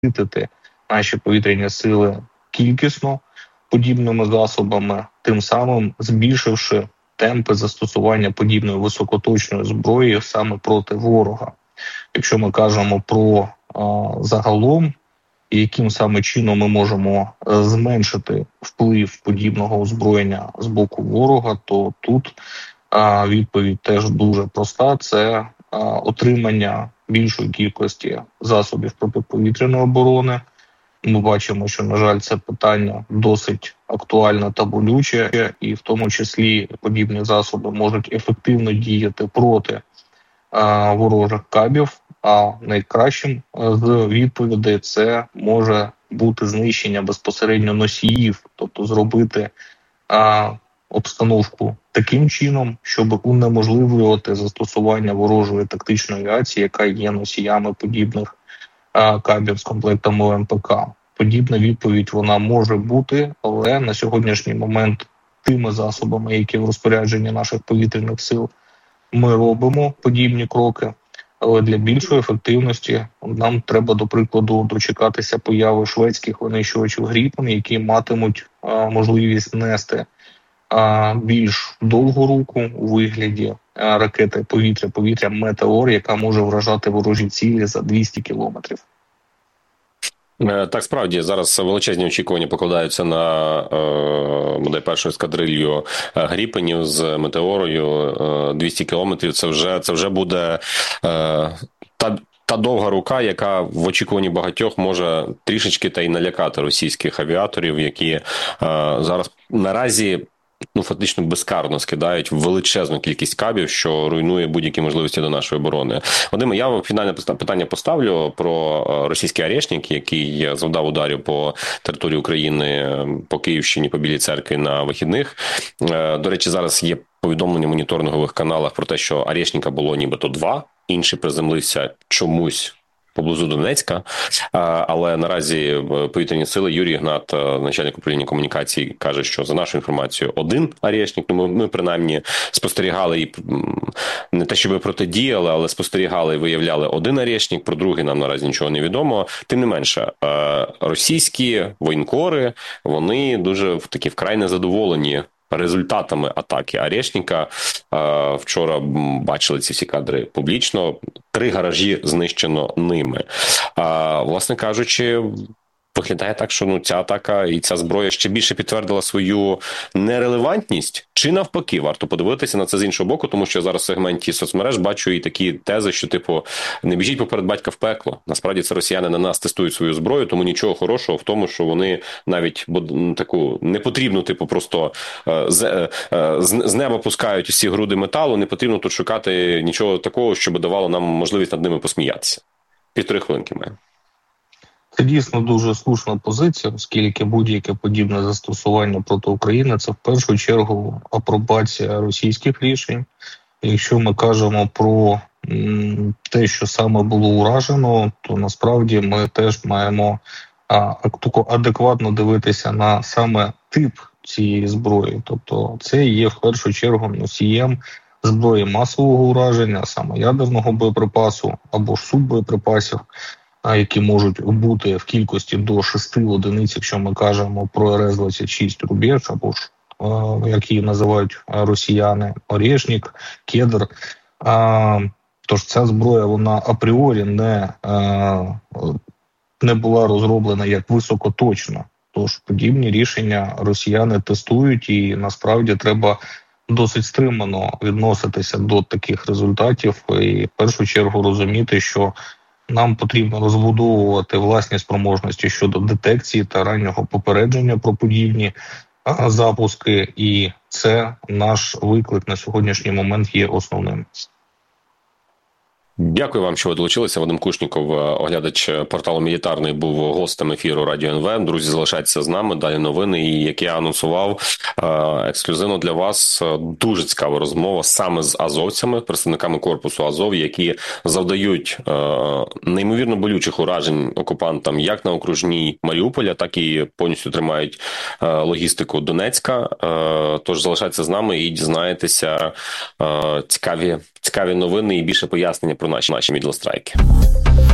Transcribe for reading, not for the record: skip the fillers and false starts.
наситити наші повітряні сили кількісно подібними засобами, тим самим збільшивши темпи застосування подібної високоточної зброї саме проти ворога. Якщо ми кажемо про загалом, яким саме чином ми можемо зменшити вплив подібного озброєння з боку ворога, то тут відповідь теж дуже проста: це отримання більшої кількості засобів протиповітряної оборони. Ми бачимо, що, на жаль, це питання досить актуальне та болюче, і в тому числі подібні засоби можуть ефективно діяти проти ворожих кабів. А найкращим з відповідей це може бути знищення безпосередньо носіїв, тобто зробити обстановку таким чином, щоб унеможливлювати застосування ворожої тактичної авіації, яка є носіями подібних кабів з комплектами ОМПК. Подібна відповідь вона може бути, але на сьогоднішній момент тими засобами, які в розпорядженні наших повітряних сил, ми робимо подібні кроки. Але для більшої ефективності нам треба, до прикладу, дочекатися появи шведських винищувачів Гріпен, які матимуть можливість нести більш довгу руку у вигляді ракети повітря-повітря «Метеор», яка може вражати ворожі цілі за 200 кілометрів. Так, справді, зараз величезні очікування покладаються на бодай першу ескадрилью Гріпенів з Метеорою. 200 кілометрів – це вже буде та довга рука, яка в очікуванні багатьох може трішечки та й налякати російських авіаторів, які зараз наразі фактично безкарно скидають величезну кількість кабів, що руйнує будь-які можливості до нашої оборони. Вадиме, я фінальне питання поставлю про російський «Орешник», який завдав ударів по території України, по Київщині, по Білій Церкві на вихідних. До речі, зараз є повідомлення в моніторингових каналах про те, що «Орешника» було нібито 2, інший приземлився чомусь поблизу Донецька, але наразі повітряні сили, Юрій Ігнат, начальник управління комунікацій, каже, що за нашу інформацію 1 «Орешник». Ми принаймні спостерігали і не те, щоб протидіяли, але спостерігали і виявляли 1 «Орешник», про другий нам наразі нічого не відомо. Тим не менше, російські воєнкори, вони дуже такі вкрай незадоволені результатами атаки «Орешника». Вчора бачили ці всі кадри публічно. 3 гаражі знищено ними. Власне кажучи, виглядає так, що ця атака і ця зброя ще більше підтвердила свою нерелевантність, чи навпаки, варто подивитися на це з іншого боку, тому що я зараз в сегменті соцмереж бачу і такі тези, що не біжіть поперед батька в пекло. Насправді це росіяни на нас тестують свою зброю, тому нічого хорошого в тому, що вони навіть таку непотрібну, просто з неба пускають усі груди металу, не потрібно тут шукати нічого такого, що би давало нам можливість над ними посміятися. 1,5 хвилинки має. Це дійсно дуже слушна позиція, оскільки будь-яке подібне застосування проти України – це в першу чергу апробація російських рішень. Якщо ми кажемо про те, що саме було уражено, то насправді ми теж маємо адекватно дивитися на саме тип цієї зброї. Тобто це є в першу чергу носієм зброї масового ураження, саме ядерного боєприпасу або ж суббоєприпасів, які можуть бути в кількості до 6 одиниць, якщо ми кажемо про РС-26 «Рубеж», або ж, як її називають росіяни, «Орешник», «Кедр». Тож ця зброя, вона апріорі не була розроблена як високоточна. Тож подібні рішення росіяни тестують, і насправді треба досить стримано відноситися до таких результатів і в першу чергу розуміти, що нам потрібно розбудовувати власні спроможності щодо детекції та раннього попередження про подібні запуски, і це наш виклик на сьогоднішній момент є основним. Дякую вам, що ви долучилися. Вадим Кушніков, оглядач порталу «Мілітарний», був гостем ефіру Радіо НВ. Друзі, залишайтеся з нами. Далі новини. І, як я анонсував, ексклюзивно для вас дуже цікава розмова саме з азовцями, представниками корпусу Азов, які завдають неймовірно болючих уражень окупантам як на окружній Маріуполя, так і повністю тримають логістику Донецька. Тож залишайтеся з нами і дізнаєтеся цікаві новини і більше пояснення про наші мідлстрайки.